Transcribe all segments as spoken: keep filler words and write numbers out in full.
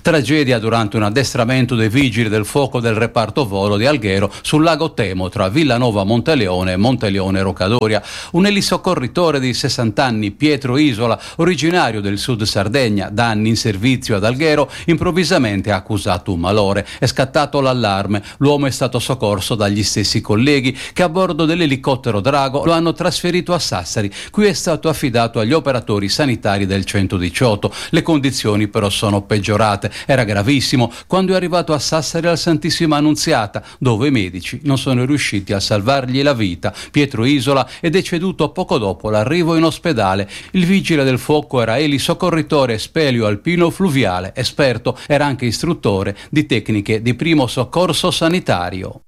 Tragedia durante un addestramento dei vigili del fuoco del reparto volo di Alghero sul lago Temo tra Villanova Monteleone e Monteleone Roccadoria. Un elisoccorritore di sessanta anni, Pietro Isola, originario del sud Sardegna, da anni in servizio ad Alghero, improvvisamente ha accusato un malore. È scattato l'allarme. L'uomo è stato soccorso dagli stessi colleghi che a bordo dell'elicottero Drago lo hanno trasferito a Sassari. Qui è stato affidato agli operatori sanitari del centodiciotto. Le condizioni però sono peggiorate. Era gravissimo quando è arrivato a Sassari al Santissima Annunziata, dove i medici non sono riusciti a salvargli la vita. Pietro Isola è deceduto poco dopo l'arrivo in ospedale. Il vigile del fuoco era elisoccorritore espelio alpino fluviale, esperto, era anche istruttore di tecniche di primo soccorso sanitario.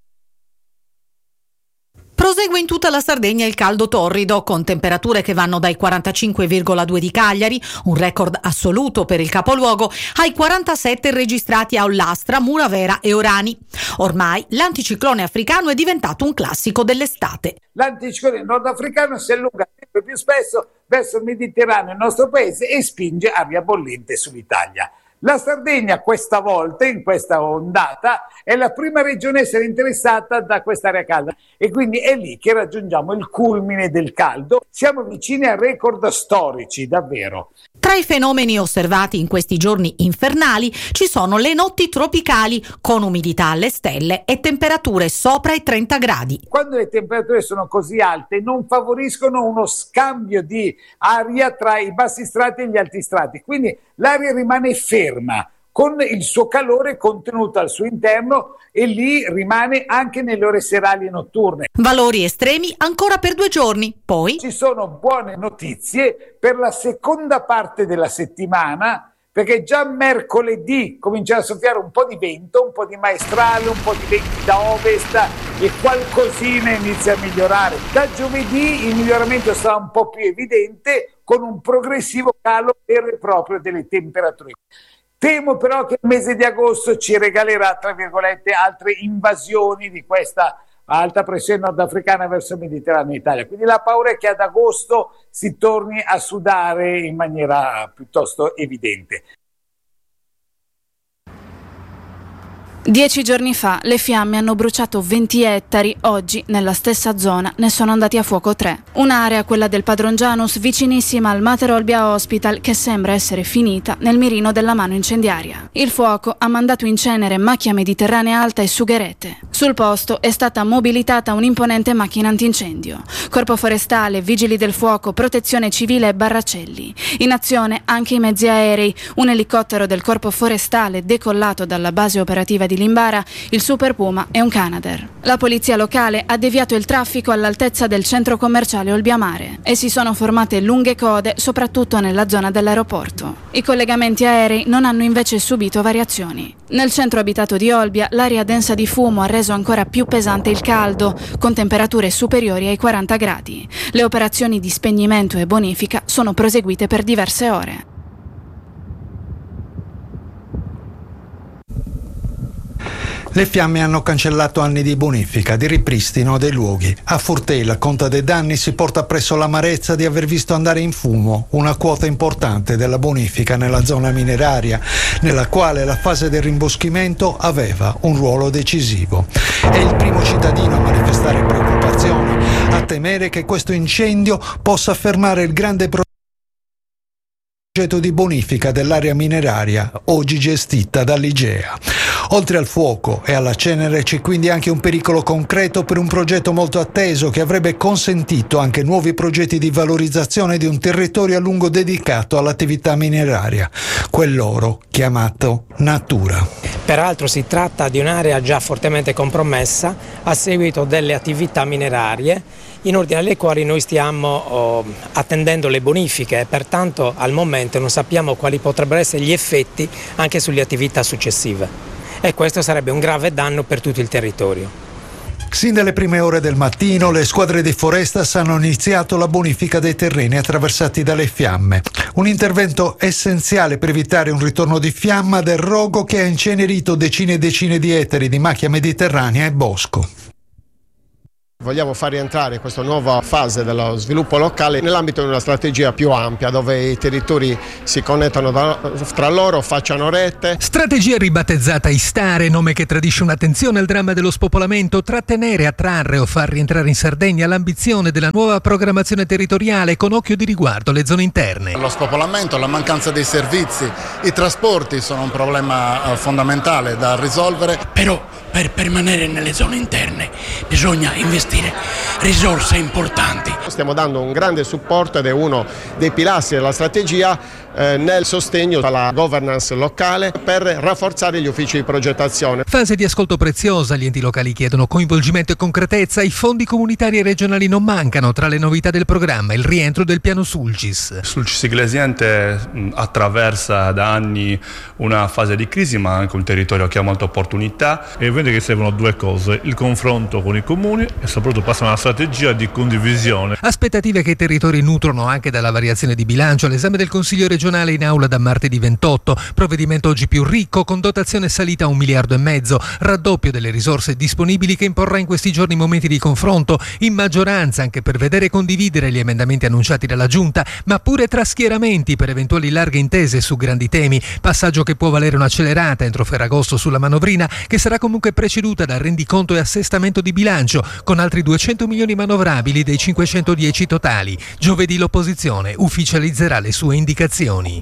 Prosegue in tutta la Sardegna il caldo torrido, con temperature che vanno dai quarantacinque virgola due di Cagliari, un record assoluto per il capoluogo, ai quarantasette registrati a Ollastra, Muravera e Orani. Ormai l'anticiclone africano è diventato un classico dell'estate. L'anticiclone nordafricano si allunga sempre più spesso verso il Mediterraneo, il nostro paese, e spinge aria bollente sull'Italia. La Sardegna questa volta, in questa ondata, è la prima regione a essere interessata da quest'area calda e quindi è lì che raggiungiamo il culmine del caldo. Siamo vicini a record storici, davvero. Tra i fenomeni osservati in questi giorni infernali ci sono le notti tropicali, con umidità alle stelle e temperature sopra i trenta gradi. Quando le temperature sono così alte non favoriscono uno scambio di aria tra i bassi strati e gli alti strati, quindi l'aria rimane ferma con il suo calore contenuto al suo interno e lì rimane anche nelle ore serali e notturne. Valori estremi ancora per due giorni, poi ci sono buone notizie per la seconda parte della settimana, perché già mercoledì comincerà a soffiare un po' di vento, un po' di maestrale, un po' di venti da ovest e qualcosina inizia a migliorare. Da giovedì il miglioramento sarà un po' più evidente, con un progressivo calo vero e proprio delle temperature. Temo però che il mese di agosto ci regalerà, tra virgolette, altre invasioni di questa alta pressione nordafricana verso il Mediterraneo e Italia. Quindi la paura è che ad agosto si torni a sudare in maniera piuttosto evidente. Dieci giorni fa le fiamme hanno bruciato venti ettari, oggi nella stessa zona ne sono andati a fuoco tre. Un'area, quella del Padron Janus, vicinissima al Mater Olbia Hospital, che sembra essere finita nel mirino della mano incendiaria. Il fuoco ha mandato in cenere macchia mediterranea alta e sugherete. Sul posto è stata mobilitata un'imponente macchina antincendio. Corpo forestale, vigili del fuoco, protezione civile e barracelli. In azione anche i mezzi aerei, un elicottero del Corpo forestale decollato dalla base operativa di Limbara, il Super Puma e un Canadair. La polizia locale ha deviato il traffico all'altezza del centro commerciale Olbiamare e si sono formate lunghe code soprattutto nella zona dell'aeroporto. I collegamenti aerei non hanno invece subito variazioni. Nel centro abitato di Olbia l'aria densa di fumo ha reso ancora più pesante il caldo, con temperature superiori ai quaranta gradi. Le operazioni di spegnimento e bonifica sono proseguite per diverse ore. Le fiamme hanno cancellato anni di bonifica, di ripristino dei luoghi. A Furtela, Conta dei Danni, si porta presso l'amarezza di aver visto andare in fumo una quota importante della bonifica nella zona mineraria, nella quale la fase del rimboschimento aveva un ruolo decisivo. È il primo cittadino a manifestare preoccupazione, a temere che questo incendio possa fermare il grande progetto di bonifica dell'area mineraria, oggi gestita dall'Igea. Oltre al fuoco e alla cenere c'è quindi anche un pericolo concreto per un progetto molto atteso che avrebbe consentito anche nuovi progetti di valorizzazione di un territorio a lungo dedicato all'attività mineraria, quell'oro chiamato natura. Peraltro si tratta di un'area già fortemente compromessa a seguito delle attività minerarie, in ordine alle quali noi stiamo oh, attendendo le bonifiche e pertanto al momento non sappiamo quali potrebbero essere gli effetti anche sulle attività successive. E questo sarebbe un grave danno per tutto il territorio. Sin dalle prime ore del mattino le squadre di Forestas hanno iniziato la bonifica dei terreni attraversati dalle fiamme. Un intervento essenziale per evitare un ritorno di fiamma del rogo che ha incenerito decine e decine di ettari di macchia mediterranea e bosco. Vogliamo far rientrare questa nuova fase dello sviluppo locale nell'ambito di una strategia più ampia, dove i territori si connettano da, tra loro, facciano rete. Strategia ribattezzata Istare, nome che tradisce un'attenzione al dramma dello spopolamento, trattenere, attrarre o far rientrare in Sardegna l'ambizione della nuova programmazione territoriale con occhio di riguardo alle zone interne. Lo spopolamento, la mancanza dei servizi, i trasporti sono un problema fondamentale da risolvere. Però per permanere nelle zone interne bisogna investire risorse importanti. Stiamo dando un grande supporto ed è uno dei pilastri della strategia eh, nel sostegno alla governance locale per rafforzare gli uffici di progettazione. Fase di ascolto preziosa, gli enti locali chiedono coinvolgimento e concretezza, i fondi comunitari e regionali non mancano. Tra le novità del programma il rientro del piano Sulcis. Sulcis Iglesiente attraversa da anni una fase di crisi, ma anche un territorio che ha molte opportunità, e vede che servono due cose: il confronto con i comuni e soprattutto passa una strategia di condivisione. Aspettative che i territori nutrono anche dalla variazione di bilancio all'esame del Consiglio regionale in aula da martedì ventotto. Provvedimento oggi più ricco, con dotazione salita a un miliardo e mezzo, raddoppio delle risorse disponibili che imporrà in questi giorni momenti di confronto in maggioranza, anche per vedere e condividere gli emendamenti annunciati dalla Giunta, ma pure tra schieramenti per eventuali larghe intese su grandi temi. Passaggio che può valere un'accelerata entro Ferragosto sulla manovrina, che sarà comunque preceduta da rendiconto e assestamento di bilancio, con altri duecento milioni manovrabili dei cinquecentodieci totali. Giovedì l'opposizione ufficializzerà le sue indicazioni.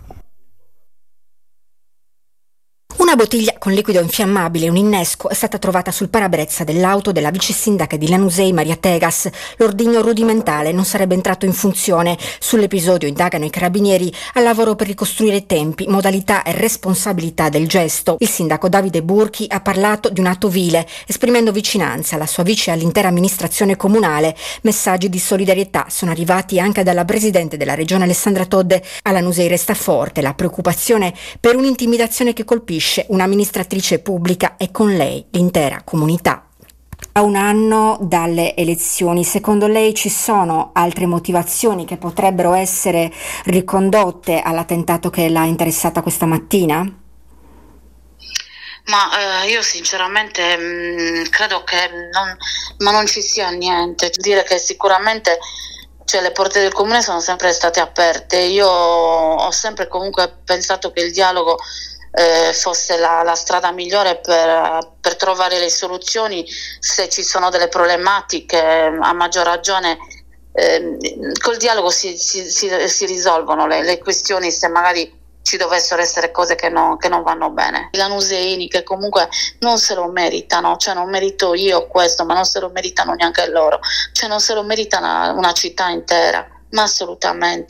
Una bottiglia con liquido infiammabile e un innesco è stata trovata sul parabrezza dell'auto della vice sindaca di Lanusei Maria Tegas. L'ordigno rudimentale non sarebbe entrato in funzione. Sull'episodio indagano i carabinieri al lavoro per ricostruire tempi, modalità e responsabilità del gesto. Il sindaco Davide Burchi ha parlato di un atto vile, esprimendo vicinanza alla sua vice e all'intera amministrazione comunale. Messaggi di solidarietà sono arrivati anche dalla presidente della regione Alessandra Todde. A Lanusei resta forte la preoccupazione per un'intimidazione che colpisce un'amministratrice pubblica e con lei l'intera comunità. A un anno dalle elezioni, secondo lei ci sono altre motivazioni che potrebbero essere ricondotte all'attentato che l'ha interessata questa mattina? Ma eh, io sinceramente mh, credo che non, ma non ci sia niente. Dire che sicuramente, cioè, le porte del comune sono sempre state aperte. Io ho sempre comunque pensato che il dialogo Eh, fosse la, la strada migliore per, per trovare le soluzioni. Se ci sono delle problematiche, a maggior ragione eh, col dialogo si, si, si, si risolvono le, le questioni, se magari ci dovessero essere cose che, no, che non vanno bene. I lanuseini che comunque non se lo meritano, cioè non merito io questo, ma non se lo meritano neanche loro, cioè non se lo merita una, una città intera, ma assolutamente.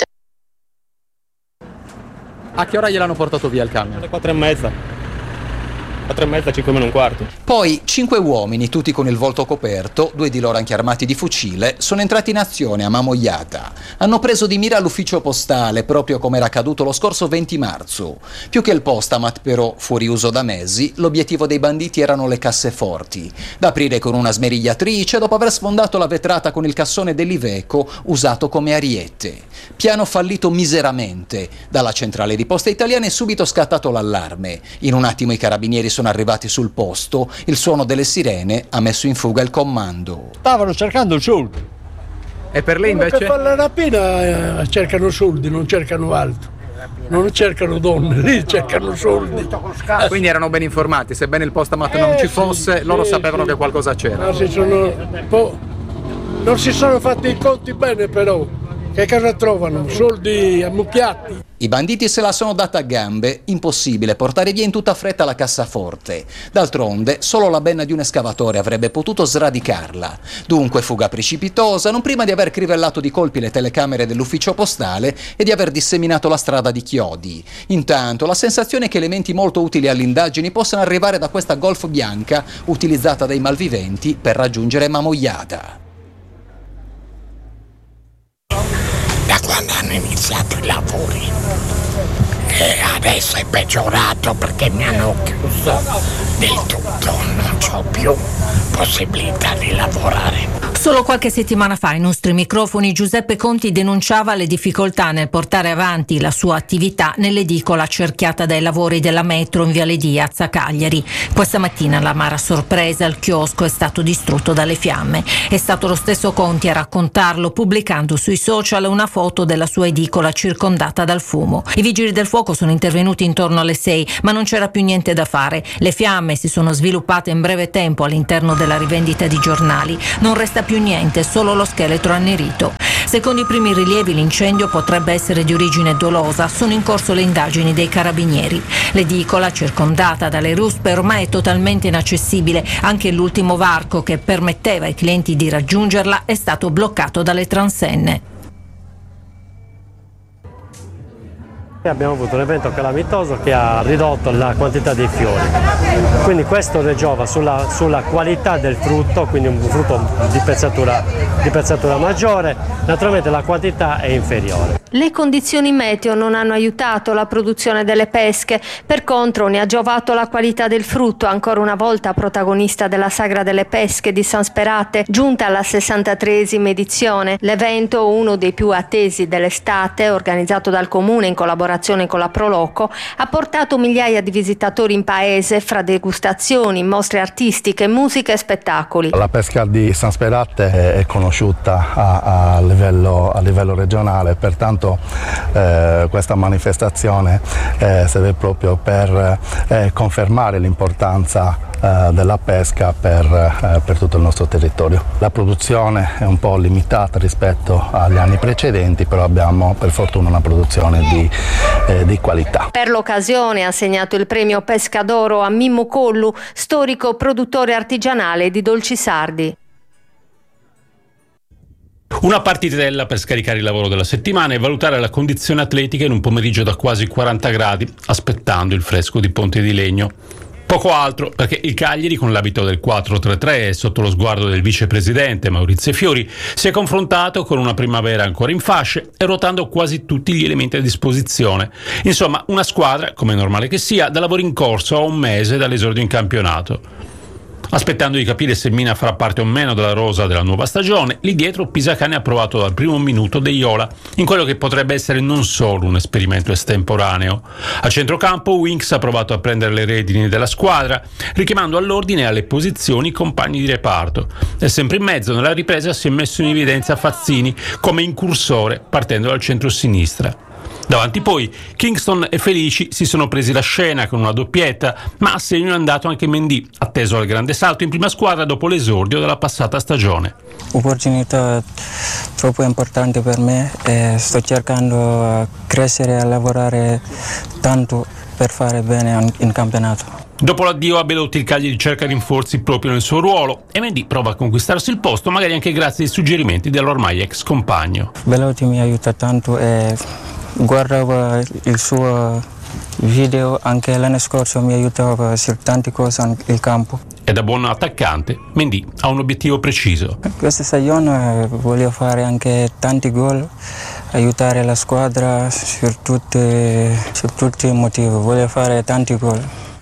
A che ora gliel'hanno portato via il camion? Alle quattro e mezza. quattro e mezza, cinque meno un quarto. Poi cinque uomini, tutti con il volto coperto, due di loro anche armati di fucile, sono entrati in azione a Mamogliata. Hanno preso di mira l'ufficio postale, proprio come era accaduto lo scorso venti marzo. Più che il postamat, però, fuori uso da mesi, l'obiettivo dei banditi erano le casseforti, da aprire con una smerigliatrice dopo aver sfondato la vetrata con il cassone dell'Iveco usato come ariete. Piano fallito miseramente. Dalla centrale di poste italiane è subito scattato l'allarme. In un attimo i carabinieri sono arrivati sul posto, il suono delle sirene ha messo in fuga il comando. Stavano cercando soldi. E per lei invece? Per fare la rapina eh, cercano soldi, non cercano altro. Non cercano donne, lì cercano soldi. Ah, quindi erano ben informati, sebbene il postamat eh, non ci fosse, sì, loro sì, sapevano sì. che qualcosa c'era. Ma si sono, po', non si sono fatti i conti bene però. Che cosa trovano? Soldi ammucchiati. I banditi se la sono data a gambe, impossibile portare via in tutta fretta la cassaforte. D'altronde, solo la benna di un escavatore avrebbe potuto sradicarla. Dunque fuga precipitosa, non prima di aver crivellato di colpi le telecamere dell'ufficio postale e di aver disseminato la strada di chiodi. Intanto, la sensazione è che elementi molto utili alle indagini possano arrivare da questa Golf bianca utilizzata dai malviventi per raggiungere Mamogliata. Da quando hanno iniziato i lavori e adesso è peggiorato perché mi hanno chiuso del tutto, non c'ho più possibilità di lavorare. Solo qualche settimana fa ai nostri microfoni Giuseppe Conti denunciava le difficoltà nel portare avanti la sua attività nell'edicola accerchiata dai lavori della metro in Viale Diaz a Cagliari. Questa mattina l'amara sorpresa, il chiosco è stato distrutto dalle fiamme. È stato lo stesso Conti a raccontarlo pubblicando sui social una foto della sua edicola circondata dal fumo. I vigili del fuoco sono intervenuti intorno alle sei, ma non c'era più niente da fare. Le fiamme si sono sviluppate in breve tempo all'interno della rivendita di giornali. Non resta più niente, solo lo scheletro annerito. Secondo i primi rilievi l'incendio potrebbe essere di origine dolosa. Sono in corso le indagini dei carabinieri. L'edicola, circondata dalle ruspe, ormai è totalmente inaccessibile. Anche l'ultimo varco che permetteva ai clienti di raggiungerla è stato bloccato dalle transenne. Abbiamo avuto un evento calamitoso che ha ridotto la quantità dei fiori, quindi questo ne giova sulla, sulla qualità del frutto, quindi un frutto di pezzatura, di pezzatura maggiore, naturalmente la quantità è inferiore. Le condizioni meteo non hanno aiutato la produzione delle pesche, per contro ne ha giovato la qualità del frutto, ancora una volta protagonista della Sagra delle Pesche di San Sperate, giunta alla sessantatreesima edizione. L'evento, uno dei più attesi dell'estate, organizzato dal Comune in collaborazione con la Proloco, ha portato migliaia di visitatori in paese fra degustazioni, mostre artistiche, musica e spettacoli. La pesca di San Sperate è conosciuta a, a, livello, a livello regionale, pertanto eh, questa manifestazione eh, serve proprio per eh, confermare l'importanza eh, della pesca per, eh, per tutto il nostro territorio. La produzione è un po' limitata rispetto agli anni precedenti, però abbiamo per fortuna una produzione di Eh, di qualità. Per l'occasione ha assegnato il premio Pescadoro a Mimmo Collu, storico produttore artigianale di dolci sardi. Una partitella per scaricare il lavoro della settimana e valutare la condizione atletica in un pomeriggio da quasi quaranta gradi, aspettando il fresco di Ponte di Legno. Poco altro, perché il Cagliari, con l'abito del quattro tre tre e sotto lo sguardo del vicepresidente Maurizio Fiori, si è confrontato con una primavera ancora in fasce e ruotando quasi tutti gli elementi a disposizione. Insomma, una squadra, come è normale che sia, da lavoro in corso a un mese dall'esordio in campionato. Aspettando di capire se Mina farà parte o meno della rosa della nuova stagione, lì dietro Pisacane ha provato dal primo minuto De Iola in quello che potrebbe essere non solo un esperimento estemporaneo. A centrocampo Winks ha provato a prendere le redini della squadra, richiamando all'ordine e alle posizioni i compagni di reparto, e sempre in mezzo nella ripresa si è messo in evidenza Fazzini come incursore partendo dal centro-sinistra. Davanti poi Kingston e Felici si sono presi la scena con una doppietta, ma a segno è andato anche Mendy, atteso al grande salto in prima squadra dopo l'esordio della passata stagione. Opportunità troppo importante per me e sto cercando di crescere e a lavorare tanto per fare bene in campionato. Dopo l'addio a Belotti il Cagliari cerca rinforzi proprio nel suo ruolo e Mendy prova a conquistarsi il posto, magari anche grazie ai suggerimenti dell'ormai ex compagno. Belotti mi aiuta tanto e guardavo il suo video, anche l'anno scorso mi aiutava su tante cose nel campo. E da buon attaccante Mendy ha un obiettivo preciso. Questa stagione voglio fare anche tanti gol, aiutare la squadra su tutti, su tutti i motivi, voglio fare tanti gol.